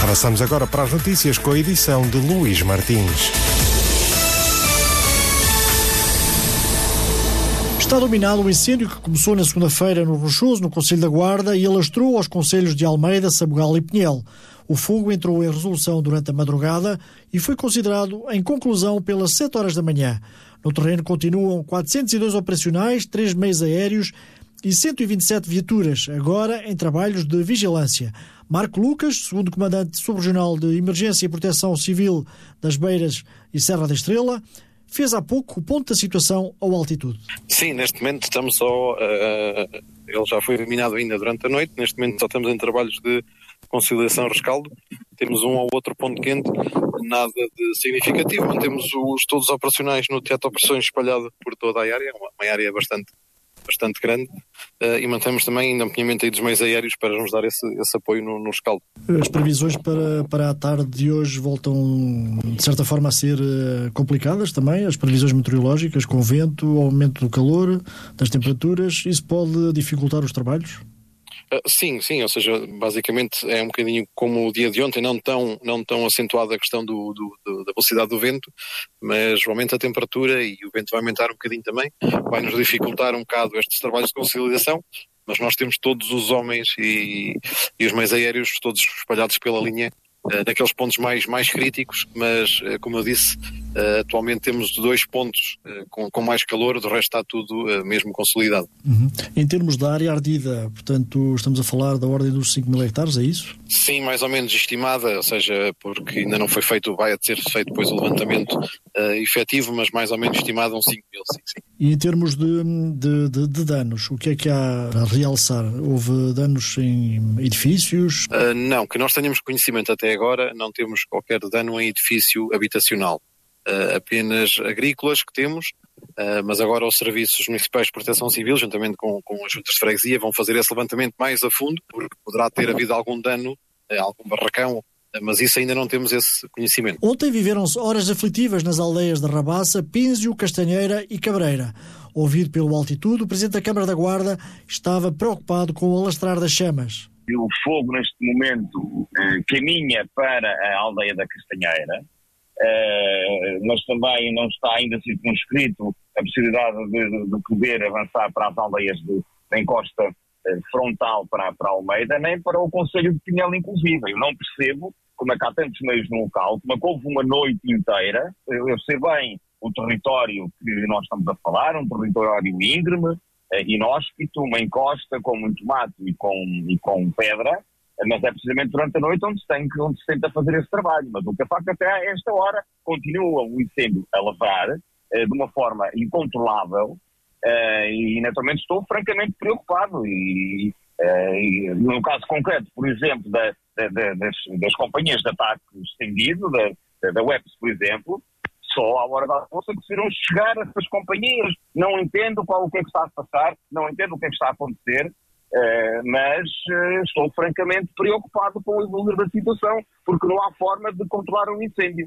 Avançamos agora para as notícias com a edição de Luís Martins. Está dominado o incêndio que começou na segunda-feira no Rochoso, no Concelho da Guarda, e alastrou aos concelhos de Almeida, Sabugal e Pinhel. O fogo entrou em resolução durante a madrugada e foi considerado em conclusão pelas 7 horas da manhã. No terreno continuam 402 operacionais, 3 meios aéreos e 127 viaturas, agora em trabalhos de vigilância. Marco Lucas, segundo comandante subregional de Emergência e Proteção Civil das Beiras e Serra da Estrela, fez há pouco o ponto da situação ao altitude. Sim, neste momento estamos só... ele já foi eliminado ainda durante a noite, neste momento só estamos em trabalhos de conciliação rescaldo. Temos um ou outro ponto quente, nada de significativo. Mantemos todos os operacionais no teatro de operações espalhado por toda a área, uma área bastante grande, e mantemos também ainda empenhamento aí dos meios aéreos para nos dar esse apoio no rescaldo. As previsões para a tarde de hoje voltam, de certa forma, a ser complicadas também, as previsões meteorológicas, com vento, aumento do calor, das temperaturas, isso pode dificultar os trabalhos? Sim, ou seja, basicamente é um bocadinho como o dia de ontem, não tão acentuada a questão da velocidade do vento, mas o aumento da temperatura e o vento vai aumentar um bocadinho também, vai nos dificultar um bocado estes trabalhos de conciliação, mas nós temos todos os homens e os meios aéreos todos espalhados pela linha, naqueles pontos mais críticos, mas como eu disse, atualmente temos 2 pontos com mais calor, do resto está tudo mesmo consolidado. Uhum. Em termos da área ardida, portanto, estamos a falar da ordem dos 5.000 hectares, é isso? Sim, mais ou menos estimada, ou seja, porque ainda não foi feito, vai ser feito depois o levantamento efetivo, mas mais ou menos estimado uns 5.000, sim. E em termos de danos, o que é que há a realçar? Houve danos em edifícios? Não, que nós tenhamos conhecimento até agora, não temos qualquer dano em edifício habitacional. Apenas agrícolas que temos, mas agora os serviços municipais de proteção civil, juntamente com as juntas de freguesia, vão fazer esse levantamento mais a fundo, porque poderá ter havido algum dano, algum barracão, mas isso ainda não temos esse conhecimento. Ontem viveram-se horas aflitivas nas aldeias de Rabaça, Pínzio, Castanheira e Cabreira. Ouvido pelo Altitude, o Presidente da Câmara da Guarda estava preocupado com o alastrar das chamas. O fogo neste momento caminha para a aldeia da Castanheira, mas também não está ainda circunscrito a possibilidade de poder avançar para as aldeias da encosta frontal para Almeida, nem para o concelho de Pinhel inclusive. Eu não percebo como é que há tantos meios no local, como é que houve uma noite inteira. Eu sei bem o território que nós estamos a falar, um território íngreme, inóspito, uma encosta com muito mato e com pedra, mas é precisamente durante a noite onde se tenta fazer esse trabalho. Mas o que é facto até a esta hora continua o incêndio a lavrar de uma forma incontrolável, e naturalmente estou francamente preocupado e no caso concreto, por exemplo, das companhias de ataque estendido, da WEPS, por exemplo, só à hora da almoço que conseguiram chegar a essas companhias. Não entendo o que é que está a passar, não entendo o que é que está a acontecer, mas estou francamente preocupado com o evoluir da situação, porque não há forma de controlar um incêndio.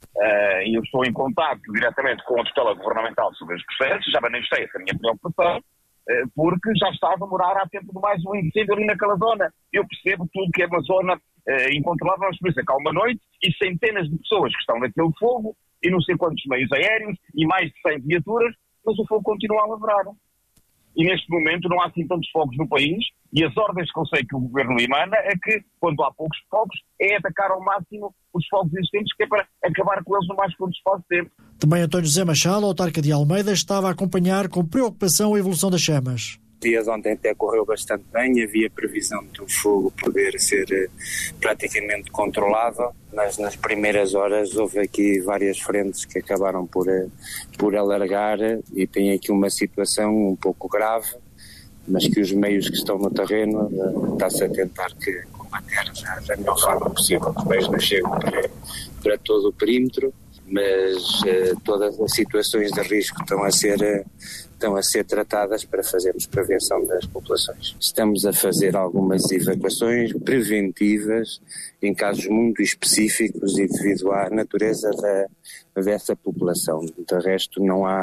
E eu estou em contacto diretamente com a tutela governamental sobre os processos, já manifestei essa minha preocupação, porque já está a demorar há tempo demais um incêndio ali naquela zona. Eu percebo tudo que é uma zona incontrolável, mas por isso é que há uma noite e centenas de pessoas que estão naquele fogo, e não sei quantos meios aéreos, e mais de 100 viaturas, mas o fogo continua a lavrar. E neste momento não há assim tantos fogos no país, e as ordens que eu sei que o Governo emana é que, quando há poucos fogos, é atacar ao máximo os fogos existentes, que é para acabar com eles no mais curto espaço de tempo. Também António José Machado, autarca de Almeida, estava a acompanhar com preocupação a evolução das chamas. O dia de ontem até correu bastante bem, havia previsão de o fogo poder ser praticamente controlável, mas nas primeiras horas houve aqui várias frentes que acabaram por alargar e tem aqui uma situação um pouco grave, mas que os meios que estão no terreno está-se a tentar combater da melhor forma possível. Os meios não chegam para todo o perímetro, mas todas as situações de risco estão a ser tratadas para fazermos prevenção das populações. Estamos a fazer algumas evacuações preventivas em casos muito específicos e devido à natureza dessa população. De resto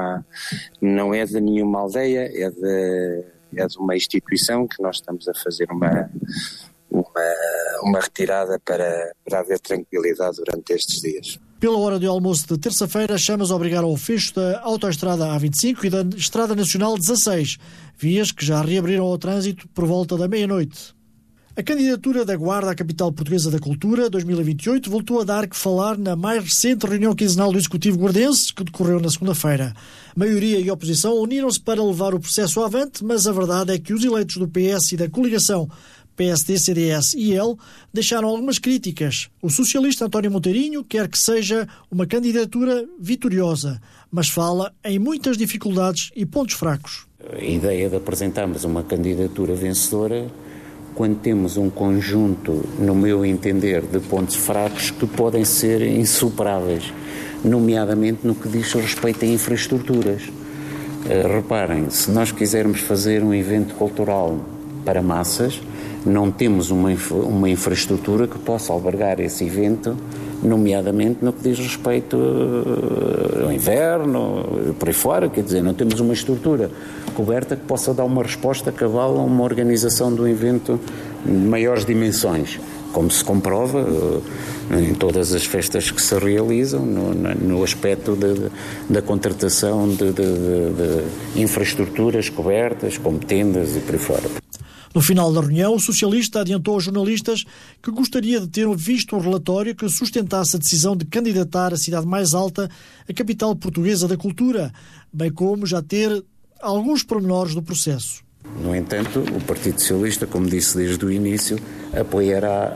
não é de nenhuma aldeia, é de uma instituição que nós estamos a fazer uma retirada para haver tranquilidade durante estes dias. Pela hora de almoço de terça-feira, as chamas obrigaram ao fecho da autoestrada A25 e da Estrada Nacional 16, vias que já reabriram ao trânsito por volta da meia-noite. A candidatura da Guarda à Capital Portuguesa da Cultura 2028 voltou a dar que falar na mais recente reunião quinzenal do Executivo guardense, que decorreu na segunda-feira. Maioria e oposição uniram-se para levar o processo avante, mas a verdade é que os eleitos do PS e da coligação PSD, CDS e IL deixaram algumas críticas. O socialista António Monteirinho quer que seja uma candidatura vitoriosa, mas fala em muitas dificuldades e pontos fracos. A ideia de apresentarmos uma candidatura vencedora quando temos um conjunto, no meu entender, de pontos fracos que podem ser insuperáveis, nomeadamente no que diz respeito a infraestruturas. Reparem, se nós quisermos fazer um evento cultural para massas, não temos uma infraestrutura que possa albergar esse evento, nomeadamente no que diz respeito ao inverno, por aí fora, quer dizer, não temos uma estrutura coberta que possa dar uma resposta cabal a uma organização de um evento de maiores dimensões, como se comprova em todas as festas que se realizam, no aspecto da contratação de infraestruturas cobertas, como tendas e por aí fora. No final da reunião, o socialista adiantou aos jornalistas que gostaria de ter visto um relatório que sustentasse a decisão de candidatar a cidade mais alta à capital portuguesa da cultura, bem como já ter alguns pormenores do processo. No entanto, o Partido Socialista, como disse desde o início, apoiará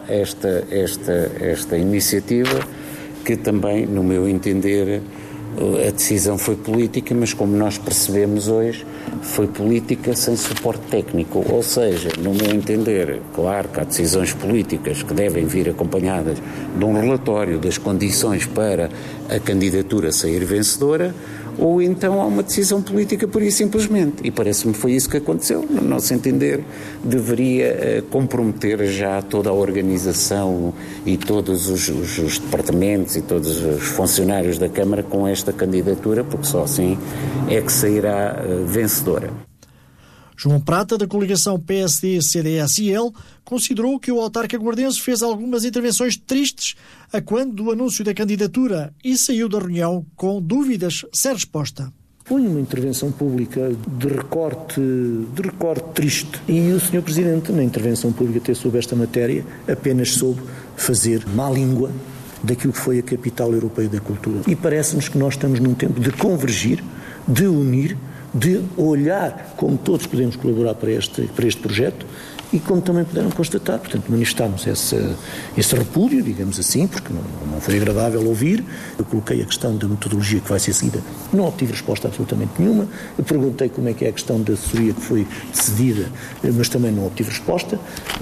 esta iniciativa, que também, no meu entender, a decisão foi política, mas como nós percebemos hoje, foi política sem suporte técnico, ou seja, no meu entender, claro que há decisões políticas que devem vir acompanhadas de um relatório das condições para a candidatura sair vencedora, ou então há uma decisão política pura e simplesmente, e parece-me que foi isso que aconteceu. No nosso entender, deveria comprometer já toda a organização e todos os departamentos e todos os funcionários da Câmara com esta candidatura, porque só assim é que sairá vencedora. João Prata, da coligação PSD, CDS e IL, considerou que o autarca guardense fez algumas intervenções tristes a quando do anúncio da candidatura e saiu da reunião com dúvidas sem resposta. Foi uma intervenção pública de recorte triste. E o Sr. Presidente, na intervenção pública até sobre esta matéria, apenas soube fazer má língua daquilo que foi a capital europeia da cultura. E parece-nos que nós estamos num tempo de convergir, de unir, de olhar como todos podemos colaborar para este projeto e como também puderam constatar, portanto, manifestámos esse repúdio, digamos assim, porque não foi agradável ouvir. Eu coloquei a questão da metodologia que vai ser seguida, não obtive resposta absolutamente nenhuma. Eu perguntei como é que é a questão da assessoria que foi cedida, mas também não obtive resposta,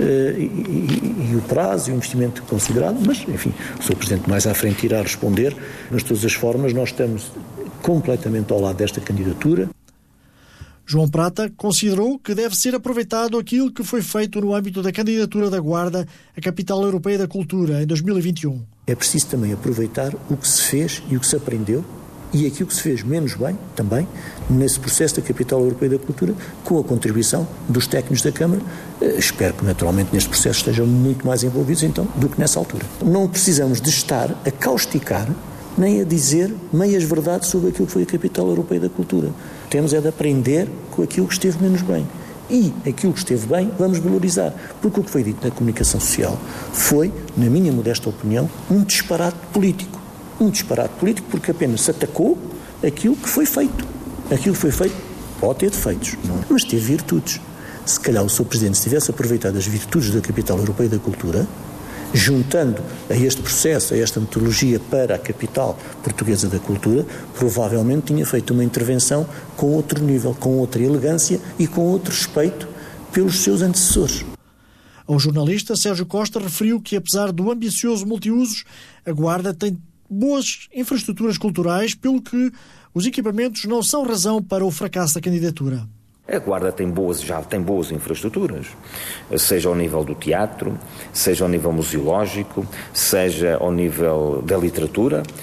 e o prazo e o investimento considerado, mas, enfim, o Sr. Presidente mais à frente irá responder. Mas, de todas as formas, nós estamos completamente ao lado desta candidatura. João Prata considerou que deve ser aproveitado aquilo que foi feito no âmbito da candidatura da Guarda à Capital Europeia da Cultura em 2021. É preciso também aproveitar o que se fez e o que se aprendeu e aquilo que se fez menos bem também nesse processo da Capital Europeia da Cultura, com a contribuição dos técnicos da Câmara. Espero que naturalmente neste processo estejam muito mais envolvidos então do que nessa altura. Não precisamos de estar a causticar nem a dizer meias verdades sobre aquilo que foi a Capital Europeia da Cultura. Temos é de aprender com aquilo que esteve menos bem. E aquilo que esteve bem, vamos valorizar. Porque o que foi dito na comunicação social foi, na minha modesta opinião, um disparate político. Um disparate político porque apenas se atacou aquilo que foi feito. Aquilo que foi feito pode ter defeitos, não é? Mas teve virtudes. Se calhar o Sr. Presidente, se tivesse aproveitado as virtudes da Capital Europeia da Cultura, juntando a este processo, a esta metodologia para a capital portuguesa da cultura, provavelmente tinha feito uma intervenção com outro nível, com outra elegância e com outro respeito pelos seus antecessores. O jornalista Sérgio Costa referiu que, apesar do ambicioso multiusos, a Guarda tem boas infraestruturas culturais, pelo que os equipamentos não são razão para o fracasso da candidatura. A Guarda já tem boas infraestruturas, seja ao nível do teatro, seja ao nível museológico, seja ao nível da literatura,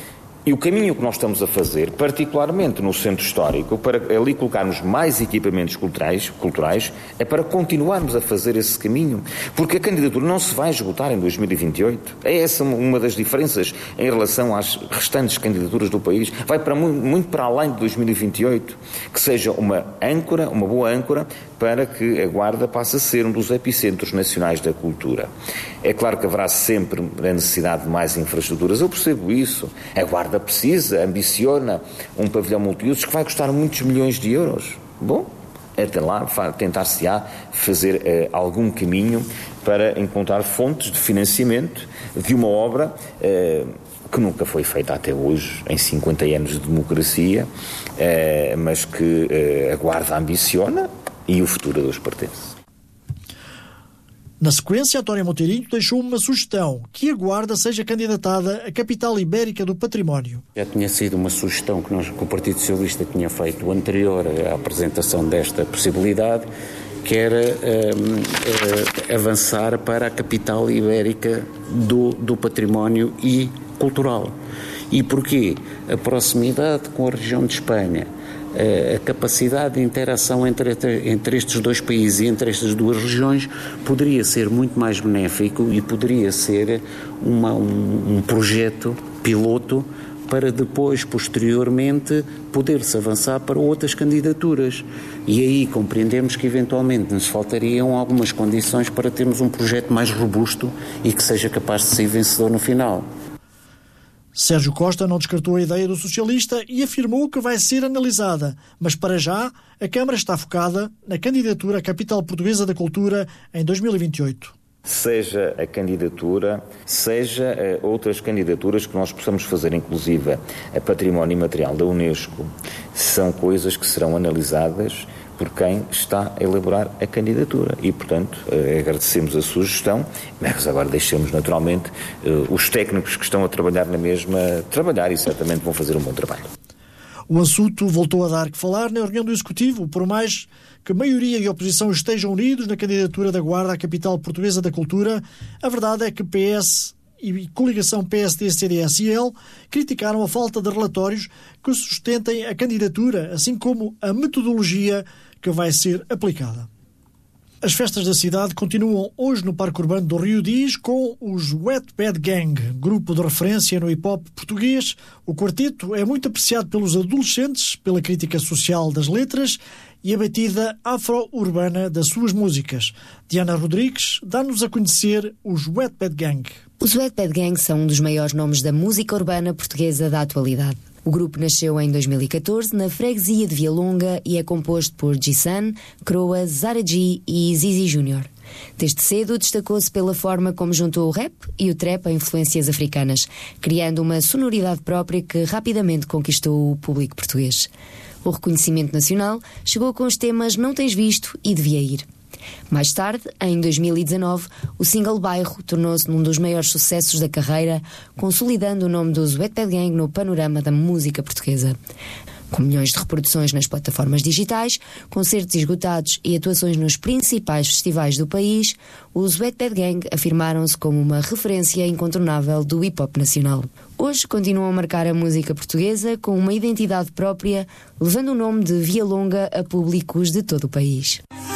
E o caminho que nós estamos a fazer, particularmente no centro histórico, para ali colocarmos mais equipamentos culturais, é para continuarmos a fazer esse caminho, porque a candidatura não se vai esgotar em 2028. É essa uma das diferenças em relação às restantes candidaturas do país. Vai para muito para além de 2028, que seja uma boa âncora, para que a Guarda passe a ser um dos epicentros nacionais da cultura. É claro que haverá sempre a necessidade de mais infraestruturas, eu percebo isso. A Guarda precisa, ambiciona um pavilhão multiusos que vai custar muitos milhões de euros. Bom, até lá tentar-se-á fazer algum caminho para encontrar fontes de financiamento de uma obra que nunca foi feita até hoje, em 50 anos de democracia, mas que a Guarda ambiciona e o futuro a Deus pertence. Na sequência, António Monteirinho deixou uma sugestão, que a Guarda seja candidatada à capital ibérica do património. Já tinha sido uma sugestão que o Partido Socialista tinha feito anterior à apresentação desta possibilidade, que era avançar para a capital ibérica do património e cultural. E porquê? A proximidade com a região de Espanha, a capacidade de interação entre estes dois países e entre estas duas regiões poderia ser muito mais benéfico e poderia ser um projeto piloto para depois, posteriormente, poder-se avançar para outras candidaturas. E aí compreendemos que eventualmente nos faltariam algumas condições para termos um projeto mais robusto e que seja capaz de ser vencedor no final. Sérgio Costa não descartou a ideia do socialista e afirmou que vai ser analisada, mas para já a Câmara está focada na candidatura à capital portuguesa da cultura em 2028. Seja a candidatura, seja outras candidaturas que nós possamos fazer, inclusive a património imaterial da Unesco, são coisas que serão analisadas por quem está a elaborar a candidatura e, portanto, agradecemos a sugestão, mas agora deixemos naturalmente os técnicos que estão a trabalhar na mesma trabalhar e certamente vão fazer um bom trabalho. O assunto voltou a dar que falar na reunião do Executivo, por mais que maioria e oposição estejam unidos na candidatura da Guarda à capital portuguesa da cultura, a verdade é que PS e coligação PSD-CDS-IL criticaram a falta de relatórios que sustentem a candidatura, assim como a metodologia que vai ser aplicada. As festas da cidade continuam hoje no Parque Urbano do Rio Diz com os Wet Bad Gang, grupo de referência no hip-hop português. O quarteto é muito apreciado pelos adolescentes, pela crítica social das letras e a batida afro-urbana das suas músicas. Diana Rodrigues dá-nos a conhecer os Wet Bad Gang. Os Wet Bad Gang são um dos maiores nomes da música urbana portuguesa da atualidade. O grupo nasceu em 2014 na freguesia de Vialonga e é composto por G-Sun, Croa, Zara G e Zizi Júnior. Desde cedo destacou-se pela forma como juntou o rap e o trap a influências africanas, criando uma sonoridade própria que rapidamente conquistou o público português. O reconhecimento nacional chegou com os temas Não Tens Visto e Devia Ir. Mais tarde, em 2019, o single Bairro tornou-se num dos maiores sucessos da carreira, consolidando o nome dos Wet Bad Gang no panorama da música portuguesa. Com milhões de reproduções nas plataformas digitais, concertos esgotados e atuações nos principais festivais do país, os Wet Bad Gang afirmaram-se como uma referência incontornável do hip-hop nacional. Hoje continuam a marcar a música portuguesa com uma identidade própria, levando o nome de Vialonga a públicos de todo o país.